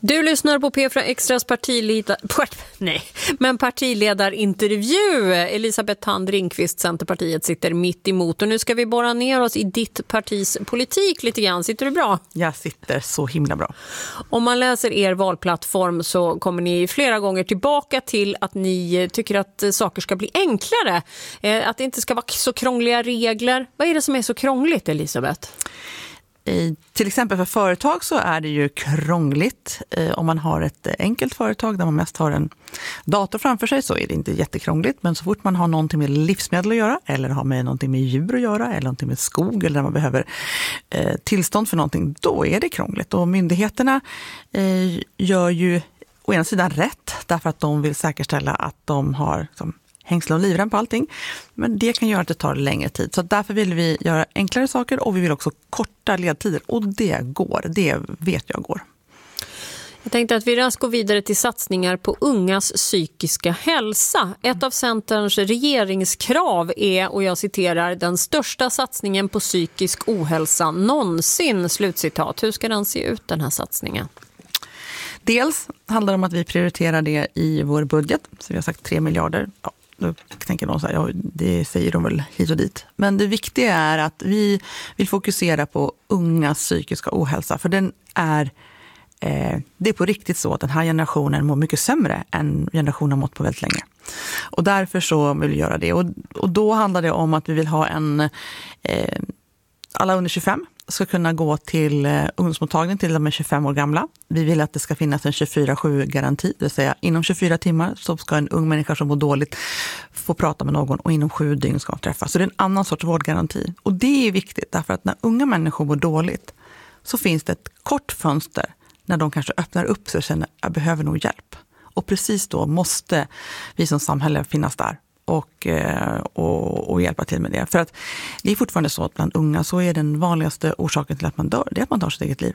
Du lyssnar på P4 Extras partiledarintervju. Elisabeth Thand Ringqvist, Centerpartiet, sitter mitt emot. Och nu ska vi borra ner oss i ditt partis politik lite grann. Sitter du bra? Jag sitter så himla bra. Om man läser er valplattform så kommer ni flera gånger tillbaka till att ni tycker att saker ska bli enklare. Att det inte ska vara så krångliga regler. Vad är det som är så krångligt, Elisabeth? Till exempel för företag så är det ju krångligt. Om man har ett enkelt företag där man mest har en dator framför sig så är det inte jättekrångligt. Men så fort man har någonting med livsmedel att göra eller har med någonting med djur att göra eller någonting med skog eller där man behöver tillstånd för någonting, då är det krångligt. Och myndigheterna gör ju å ena sidan rätt därför att de vill säkerställa att de har hängsla och livrem på allting. Men det kan göra att det tar längre tid. Så därför vill vi göra enklare saker och vi vill också korta ledtider. Och det går. Det vet jag går. Jag tänkte att vi raskt går vidare till satsningar på ungas psykiska hälsa. Ett av Centerns regeringskrav är, och jag citerar, den största satsningen på psykisk ohälsa någonsin. Slutcitat. Hur ska den se ut, den här satsningen? Dels handlar det om att vi prioriterar det i vår budget. Så vi har sagt 3 miljarder. Ja, då tänker någon så här, ja, det säger de väl hit och dit. Men det viktiga är att vi vill fokusera på ungas psykiska ohälsa. För det är på riktigt så att den här generationen mår mycket sämre än generationen mått på väldigt länge. Och därför så vill vi göra det. Och då handlar det om att vi vill ha alla under 25 ska kunna gå till ungdomsmottagning till de är 25 år gamla. Vi vill att det ska finnas en 24/7-garanti, det vill säga inom 24 timmar så ska en ung människa som mår dåligt få prata med någon och inom 7 dygn ska träffas. Så det är en annan sorts vårdgaranti. Och det är viktigt därför att när unga människor mår dåligt så finns det ett kort fönster när de kanske öppnar upp sig och känner att jag behöver nog hjälp. Och precis då måste vi som samhälle finnas där. Och hjälpa till med det. För att det är fortfarande så att bland unga så är den vanligaste orsaken till att man dör, det är att man tar sitt eget liv.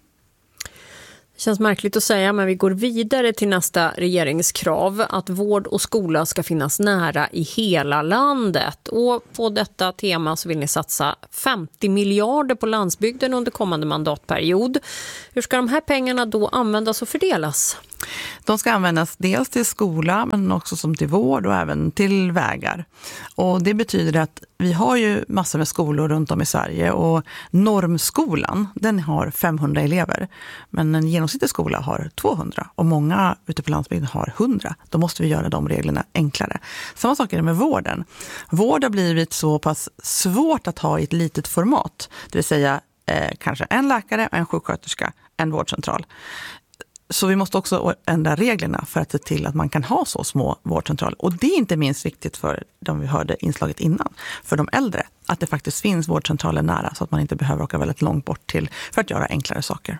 Det känns märkligt att säga, men vi går vidare till nästa regeringskrav, att vård och skola ska finnas nära i hela landet. Och på detta tema så vill ni satsa 50 miljarder på landsbygden under kommande mandatperiod. Hur ska de här pengarna då användas och fördelas? De ska användas dels till skola men också som till vård och även till vägar. Och det betyder att vi har ju massor med skolor runt om i Sverige och normskolan, den har 500 elever. Men en genomsnittlig skola har 200 och många ute på landsbygden har 100. Då måste vi göra de reglerna enklare. Samma sak är det med vården. Vård har blivit så pass svårt att ha i ett litet format. Det vill säga kanske en läkare, en sjuksköterska, en vårdcentral. Så vi måste också ändra reglerna för att se till att man kan ha så små vårdcentraler. Och det är inte minst viktigt för de vi hörde inslaget innan, för de äldre. Att det faktiskt finns vårdcentraler nära så att man inte behöver åka väldigt långt bort för att göra enklare saker.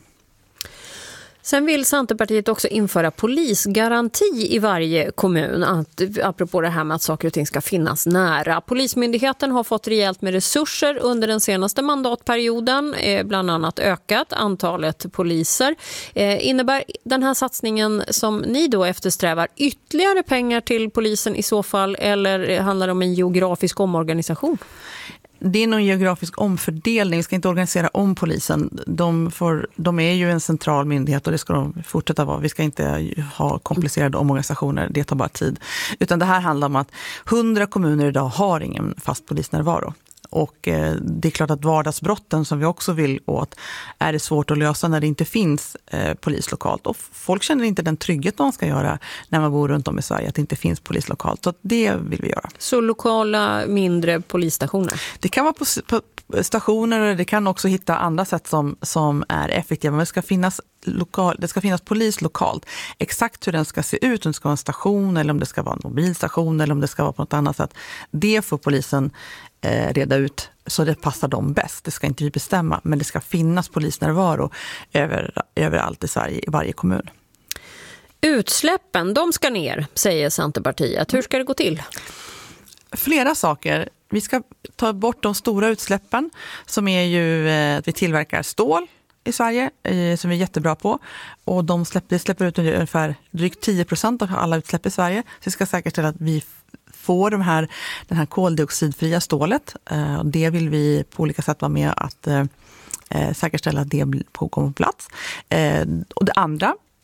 Sen vill Centerpartiet också införa polisgaranti i varje kommun, apropå det här med att saker och ting ska finnas nära. Polismyndigheten har fått rejält med resurser under den senaste mandatperioden, bland annat ökat antalet poliser. Innebär den här satsningen som ni då eftersträvar ytterligare pengar till polisen i så fall, eller handlar det om en geografisk omorganisation? Det är någon geografisk omfördelning. Vi ska inte organisera om polisen. De är ju en central myndighet och det ska de fortsätta vara. Vi ska inte ha komplicerade omorganisationer. Det tar bara tid. Utan det här handlar om att 100 kommuner idag har ingen fast polisnärvaro. Och det är klart att vardagsbrotten som vi också vill åt är det svårt att lösa när det inte finns polis lokalt. Och folk känner inte den trygghet man ska göra när man bor runt om i Sverige, att det inte finns polis lokalt. Så det vill vi göra. Så lokala mindre polisstationer? Det kan vara på stationer och det kan också hitta andra sätt som är effektiva. Men det ska finnas polis lokalt. Exakt hur den ska se ut, om det ska vara en station eller om det ska vara en mobilstation eller om det ska vara på något annat sätt. Det får polisen reda ut så det passar dem bäst. Det ska inte vi bestämma, men det ska finnas polisnärvaro överallt i Sverige, i varje kommun. Utsläppen, de ska ner, säger Centerpartiet. Hur ska det gå till? Flera saker. Vi ska ta bort de stora utsläppen som är ju att vi tillverkar stål i Sverige som vi är jättebra på. Och det släpper ut ungefär drygt 10% av alla utsläpp i Sverige. Så vi ska säkerställa att vi får den här koldioxidfria stålet. Det vill vi på olika sätt vara med att säkerställa att det kommer på plats. Och det andra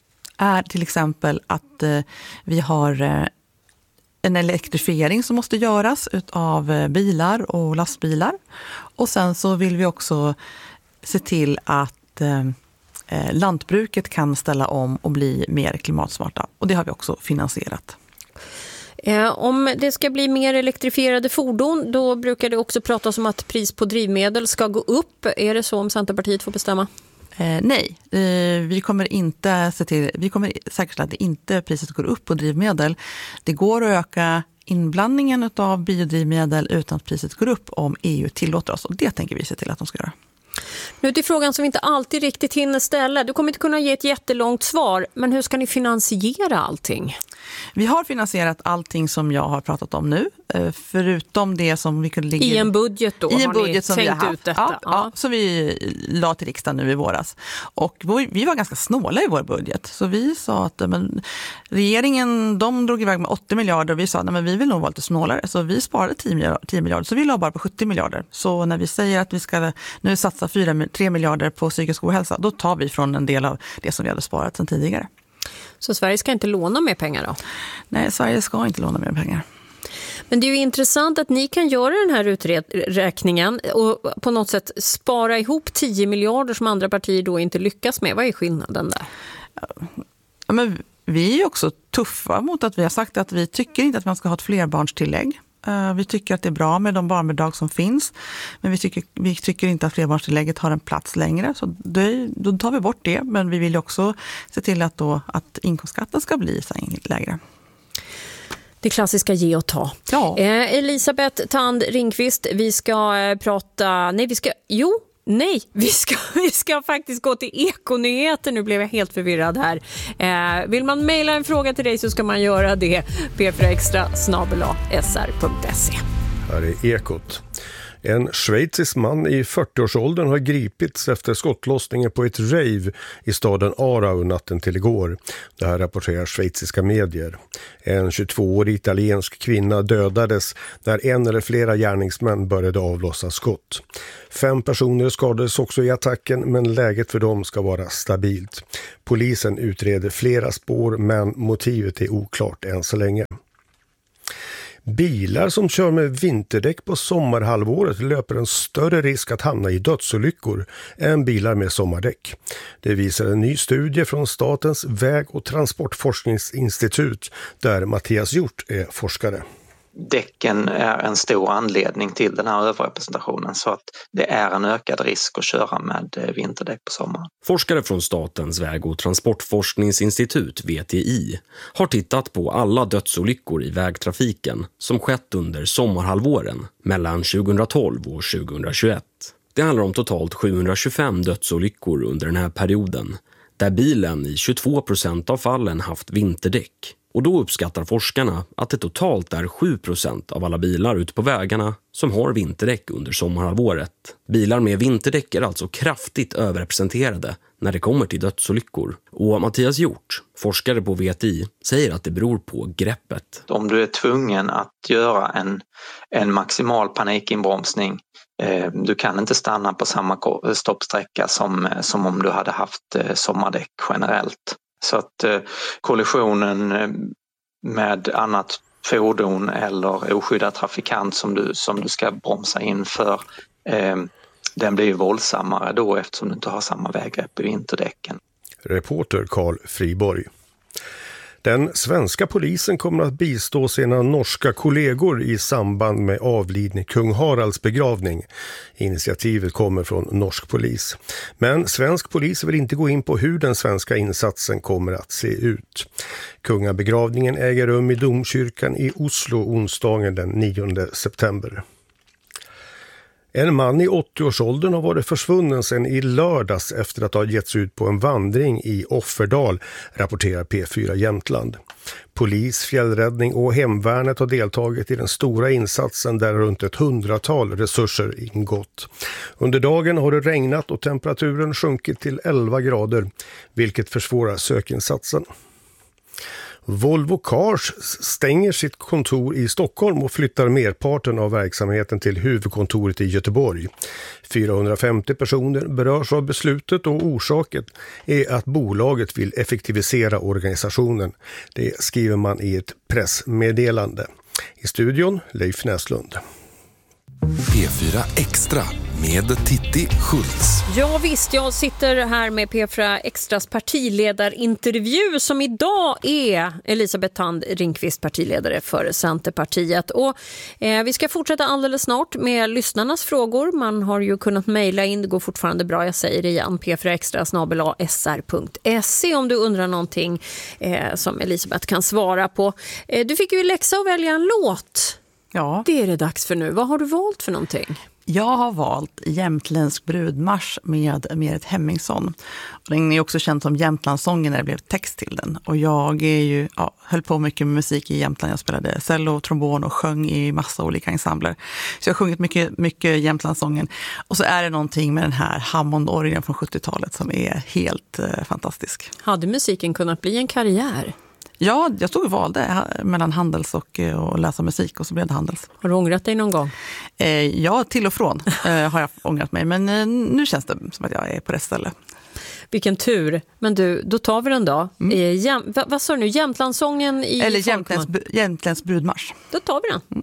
är till exempel att vi har en elektrifiering som måste göras av bilar och lastbilar. Och sen så vill vi också se till att lantbruket kan ställa om och bli mer klimatsmarta. Och det har vi också finansierat. Om det ska bli mer elektrifierade fordon, då brukar det också pratas om att pris på drivmedel ska gå upp. Är det så om Centerpartiet får bestämma? Nej, vi kommer säkerställa att inte priset går upp på drivmedel. Det går att öka inblandningen av biodrivmedel utan att priset går upp om EU tillåter oss. Och det tänker vi se till att de ska göra. Nu till frågan som vi inte alltid riktigt hinner ställa. Du kommer inte kunna ge ett jättelångt svar, men hur ska ni finansiera allting? Vi har finansierat allting som jag har pratat om nu, förutom det som vi kunde ligga i en budget då. I en budget som vi har haft. Ut detta. Ja, som vi la till riksdagen nu i våras. Och vi var ganska snåla i vår budget. Så vi sa att regeringen, de drog iväg med 80 miljarder och vi sa att vi vill nog vara lite snålare. Så vi sparade 10 miljarder, så vi la bara på 70 miljarder. Så när vi säger att vi ska nu satsa 3 miljarder på psykisk ohälsa, då tar vi från en del av det som vi hade sparat sedan tidigare. Så Sverige ska inte låna mer pengar då? Nej, Sverige ska inte låna mer pengar. Men det är ju intressant att ni kan göra den här uträkningen och på något sätt spara ihop 10 miljarder som andra partier då inte lyckas med. Vad är skillnaden där? Ja, men vi är också tuffa mot att vi har sagt att vi tycker inte att man ska ha ett flerbarnstillägg. Vi tycker att det är bra med de barnbidrag som finns, men vi tycker inte att flerbarnstillägget har en plats längre. Så då tar vi bort det, men vi vill också se till att inkomstskatten ska bli lägre. Det klassiska ge och ta. Ja. Elisabeth Thand Ringqvist, vi ska faktiskt gå till Ekonyheter. Nu blev jag helt förvirrad här. Vill man mejla en fråga till dig så ska man göra det. p4extra@sr.se. Här är Ekot. En schweizisk man i 40-årsåldern har gripits efter skottlossningen på ett rave i staden Aarau natten till igår. Det här rapporterar schweiziska medier. En 22-årig italiensk kvinna dödades när en eller flera gärningsmän började avlossa skott. 5 personer skadades också i attacken, men läget för dem ska vara stabilt. Polisen utreder flera spår, men motivet är oklart än så länge. Bilar som kör med vinterdäck på sommarhalvåret löper en större risk att hamna i dödsolyckor än bilar med sommardäck. Det visar en ny studie från Statens väg- och transportforskningsinstitut där Mattias Hjort är forskare. Däcken är en stor anledning till den här överrepresentationen, så att det är en ökad risk att köra med vinterdäck på sommaren. Forskare från Statens väg- och transportforskningsinstitut, VTI, har tittat på alla dödsolyckor i vägtrafiken som skett under sommarhalvåren mellan 2012 och 2021. Det handlar om totalt 725 dödsolyckor under den här perioden, där bilen i 22% av fallen haft vinterdäck. Och då uppskattar forskarna att det totalt är 7% av alla bilar ute på vägarna som har vinterdäck under sommarhalvåret. Bilar med vinterdäck är alltså kraftigt överrepresenterade när det kommer till dödsolyckor. Och Mattias Hjort, forskare på VTI, säger att det beror på greppet. Om du är tvungen att göra en maximal panikinbromsning, du kan inte stanna på samma stoppsträcka som om du hade haft sommardäck generellt. Så att kollisionen med annat fordon eller oskyddad trafikant som du ska bromsa in för, den blir ju våldsammare då eftersom du inte har samma väggrepp i vinterdäcken. Reporter Carl Friborg. Den svenska polisen kommer att bistå sina norska kollegor i samband med avlidne kung Haralds begravning. Initiativet kommer från norsk polis. Men svensk polis vill inte gå in på hur den svenska insatsen kommer att se ut. Kungabegravningen äger rum i domkyrkan i Oslo onsdagen den 9 september. En man i 80-årsåldern har varit försvunnen sedan i lördags efter att ha getts ut på en vandring i Offerdal, rapporterar P4 Jämtland. Polis, fjällräddning och hemvärnet har deltagit i den stora insatsen där runt 100-tal resurser ingått. Under dagen har det regnat och temperaturen sjunkit till 11 grader, vilket försvårar sökinsatsen. Volvo Cars stänger sitt kontor i Stockholm och flyttar merparten av verksamheten till huvudkontoret i Göteborg. 450 personer berörs av beslutet och orsaken är att bolaget vill effektivisera organisationen. Det skriver man i ett pressmeddelande. I studion Leif Näslund. P4 Extra med Titti Schultz. Ja visst, jag sitter här med P4 Extras partiledarintervju som idag är Elisabeth Thand Ringqvist, partiledare för Centerpartiet. Och vi ska fortsätta alldeles snart med lyssnarnas frågor. Man har ju kunnat mejla in, det går fortfarande bra, jag säger det igen, p4extra@sr.se om du undrar någonting som Elisabeth kan svara på. Du fick ju läxa att välja en låt. Ja. Det är det dags för nu. Vad har du valt för någonting? Jag har valt Jämtländsk brudmarsch med Merit Hemmingsson. Den är också känd som Jämtlandssången när det blev text till den. Och jag höll på mycket med musik i Jämtland. Jag spelade cello, trombon och sjöng i massa olika ensembler. Så jag har sjungit mycket Jämtlandssången. Och så är det någonting med den här Hammond-orgeln från 70-talet som är helt fantastisk. Hade musiken kunnat bli en karriär? Ja, jag stod och valde mellan Handels och läsa musik och så blev det Handels. Har du ångrat dig någon gång? Ja, till och från har jag ångrat mig. Men nu känns det som att jag är på rätt ställe. Vilken tur. Men du, då tar vi den då. Vad sa du nu? Jämtlandssången i Eller Jämtländsk brudmarsch. Då tar vi den.